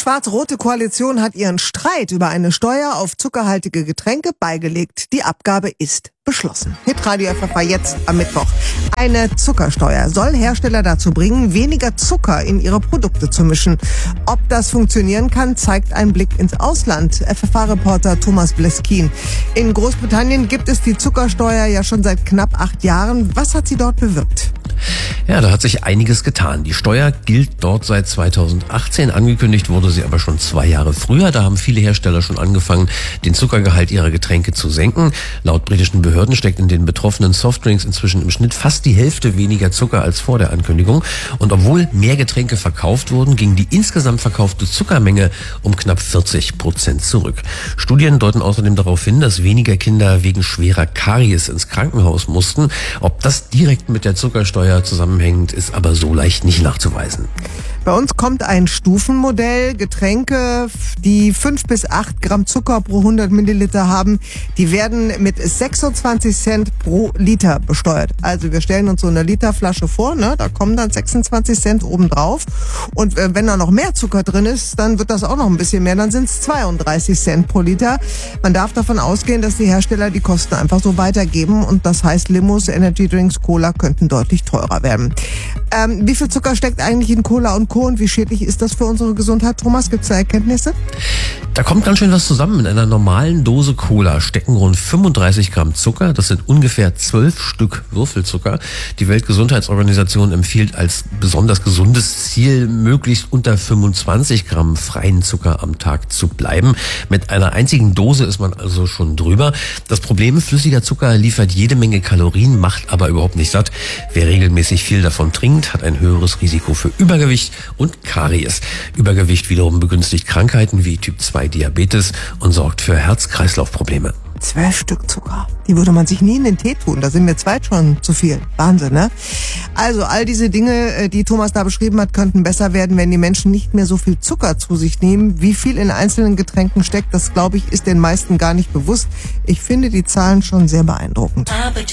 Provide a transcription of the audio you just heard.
schwarz-rote Koalition hat ihren Streit über eine Steuer auf zuckerhaltige Getränke beigelegt. Die Abgabe ist beschlossen. Hitradio FFH jetzt am Mittwoch. Eine Zuckersteuer soll Hersteller dazu bringen, weniger Zucker in ihre Produkte zu mischen. Ob das funktionieren kann, zeigt ein Blick ins Ausland. FFH-Reporter Thomas Bleskin. In Großbritannien gibt es die Zuckersteuer ja schon seit knapp 8 Jahren. Was hat sie dort bewirkt? Ja, da hat sich einiges getan. Die Steuer gilt dort seit 2018. Angekündigt wurde sie aber schon 2 Jahre früher. Da haben viele Hersteller schon angefangen, den Zuckergehalt ihrer Getränke zu senken. Laut britischen Behörden steckt in den betroffenen Softdrinks inzwischen im Schnitt fast die Hälfte weniger Zucker als vor der Ankündigung. Und obwohl mehr Getränke verkauft wurden, ging die insgesamt verkaufte Zuckermenge um knapp 40% zurück. Studien deuten außerdem darauf hin, dass weniger Kinder wegen schwerer Karies ins Krankenhaus mussten. Ob das direkt mit der Zuckersteuer zusammenhängt, ist aber so leicht nicht nachzuweisen. Bei uns kommt ein Stufenmodell. Getränke, die 5 bis 8 Gramm Zucker pro 100 Milliliter haben, die werden mit 26 Cent pro Liter besteuert. Also wir stellen uns so eine Literflasche vor, ne? Da kommen dann 26 Cent obendrauf. Und wenn da noch mehr Zucker drin ist, dann wird das auch noch ein bisschen mehr. Dann sind es 32 Cent pro Liter. Man darf davon ausgehen, dass die Hersteller die Kosten einfach so weitergeben. Und das heißt, Limos, Energydrinks, Cola könnten deutlich teurer werden. Wie viel Zucker steckt eigentlich in Cola und Co. und wie schädlich ist das für unsere Gesundheit? Thomas, gibt es da Erkenntnisse? Da kommt ganz schön was zusammen. In einer normalen Dose Cola stecken rund 35 Gramm Zucker. Das sind ungefähr 12 Stück Würfelzucker. Die Weltgesundheitsorganisation empfiehlt als besonders gesundes Ziel, möglichst unter 25 Gramm freien Zucker am Tag zu bleiben. Mit einer einzigen Dose ist man also schon drüber. Das Problem, flüssiger Zucker liefert jede Menge Kalorien, macht aber überhaupt nicht satt. Wer regelmäßig viel davon trinkt, hat ein höheres Risiko für Übergewicht und Karies. Übergewicht wiederum begünstigt Krankheiten wie Typ 2 Diabetes und sorgt für Herz-Kreislauf-Probleme. 12 Stück Zucker. Die würde man sich nie in den Tee tun. Da sind mir 2 schon zu viel. Wahnsinn, ne? Also all diese Dinge, die Thomas da beschrieben hat, könnten besser werden, wenn die Menschen nicht mehr so viel Zucker zu sich nehmen. Wie viel in einzelnen Getränken steckt, das glaube ich, ist den meisten gar nicht bewusst. Ich finde die Zahlen schon sehr beeindruckend.